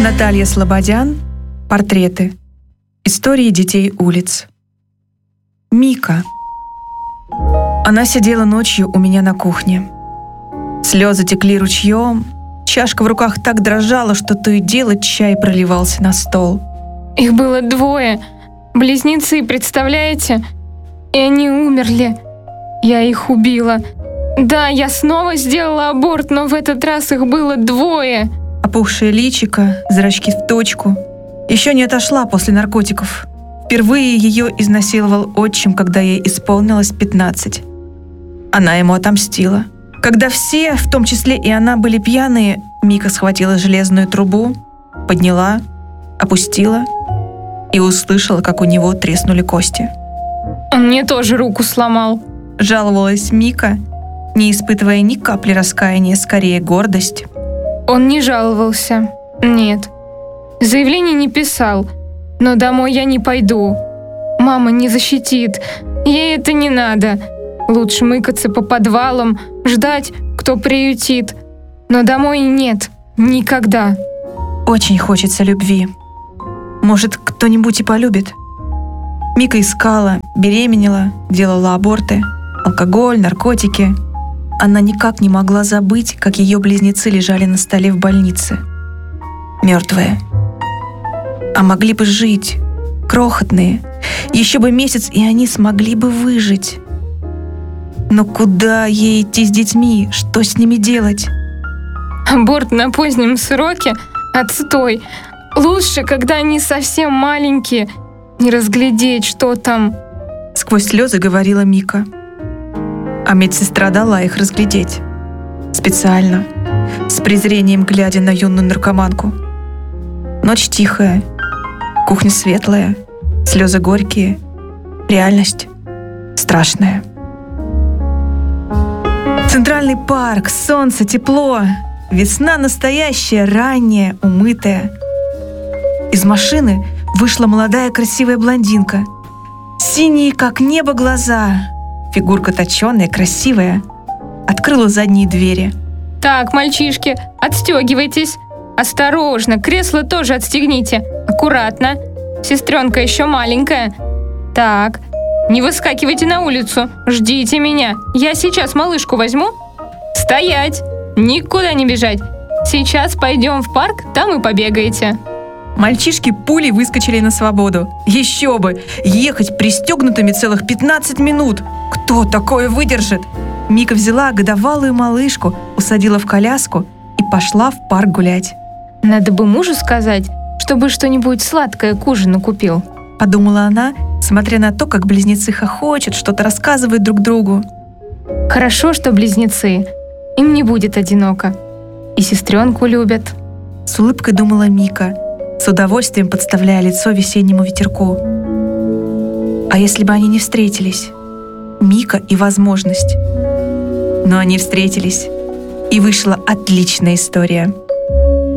Наталья Слободян. Портреты. Истории детей улиц. Мика. Она сидела ночью у меня на кухне. Слезы текли ручьем, чашка в руках так дрожала, что то и дело чай проливался на стол. Их было 2, близнецы, представляете? И они умерли. Я их убила. Да, я снова сделала аборт, но в этот раз их было 2. Опухшее личико, зрачки в точку. Еще не отошла после наркотиков. Впервые ее изнасиловал отчим, когда ей исполнилось 15. Она ему отомстила. Когда все, в том числе и она, были пьяные, Мика схватила железную трубу, подняла, опустила и услышала, как у него треснули кости. Он мне тоже руку сломал. Жаловалась Мика, не испытывая ни капли раскаяния, скорее гордость. Он не жаловался. Нет. Заявление не писал. Но домой я не пойду. Мама не защитит. Ей это не надо. Лучше мыкаться по подвалам, ждать, кто приютит. Но домой нет. Никогда. Очень хочется любви. Может, кто-нибудь и полюбит. Мика искала, беременела, делала аборты, алкоголь, наркотики. Она никак не могла забыть, как ее близнецы лежали на столе в больнице. Мертвые. А могли бы жить. Крохотные. Еще бы месяц, и они смогли бы выжить. Но куда ей идти с детьми? Что с ними делать? Аборт на позднем сроке? Отстой. Лучше, когда они совсем маленькие. Не разглядеть, что там. Сквозь слезы говорила Мика. А медсестра дала их разглядеть. Специально. С презрением глядя на юную наркоманку. Ночь тихая. Кухня светлая. Слезы горькие. Реальность страшная. Центральный парк, солнце, тепло. Весна настоящая, ранняя, умытая. Из машины вышла молодая красивая блондинка. Синие, как небо, глаза. Фигурка точеная, красивая. Открыла задние двери. Так, мальчишки, отстегивайтесь. Осторожно, кресло тоже отстегните. Аккуратно. Сестренка еще маленькая. Так, не выскакивайте на улицу. Ждите меня. Я сейчас малышку возьму. Стоять. Никуда не бежать. Сейчас пойдем в парк, там и побегаете. Мальчишки пулей выскочили на свободу. Еще бы! Ехать пристегнутыми целых 15 минут. Кто такое выдержит? Мика взяла годовалую малышку, усадила в коляску и пошла в парк гулять. Надо бы мужу сказать, чтобы что-нибудь сладкое к ужину купил. Подумала она, смотря на то, как близнецы хохочут, что-то рассказывают друг другу. Хорошо, что близнецы. Им не будет одиноко. И сестренку любят. С улыбкой думала Мика, с удовольствием подставляя лицо весеннему ветерку. А если бы они не встретились? Мика и возможность. Но они встретились, и вышла отличная история.